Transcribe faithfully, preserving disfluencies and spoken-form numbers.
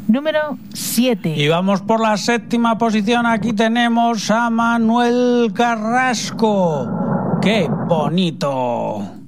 número siete. Y vamos por la séptima posición. Aquí tenemos a Manuel Carrasco. ¡Qué bonito!